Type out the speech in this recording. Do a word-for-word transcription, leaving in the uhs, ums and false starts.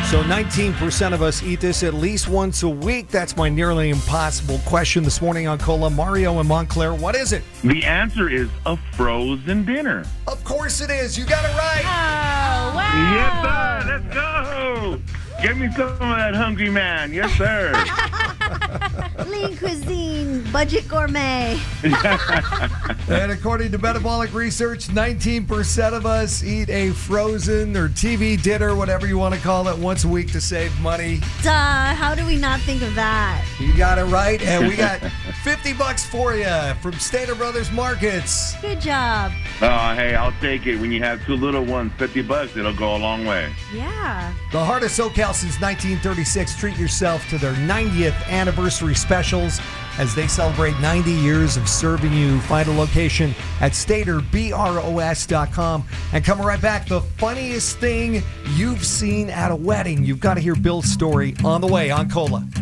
So nineteen percent of us eat this at least once a week. That's my nearly impossible question this morning on Cola. Mario and Montclair, what is it? The answer is a frozen dinner. Of course it is. You got it right. Oh, wow. Yes, sir. Let's go. Give me some of that hungry man. Yes, sir. Lean cuisine, budget gourmet. And according to metabolic research, nineteen percent of us eat a frozen or T V dinner, whatever you want to call it, once a week to save money. Duh, how do we not think of that? You got it right. And we got fifty bucks for you from Stater Brothers Markets. Good job. Oh, hey, I'll take it. When you have two little ones, fifty bucks, it'll go a long way. Yeah. The Heart of SoCal since nineteen thirty-six. Treat yourself to their ninetieth anniversary specials as they celebrate ninety years of serving you. Find a location at Stater Bros dot com. And coming right back, the funniest thing you've seen at a wedding. You've got to hear Bill's story on the way on Cola.